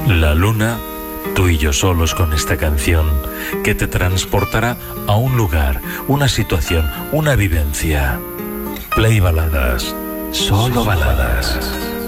La luna, tú y yo solos con esta canción que te transportará a un lugar, una situación, una vivencia. Play Baladas, solo baladas.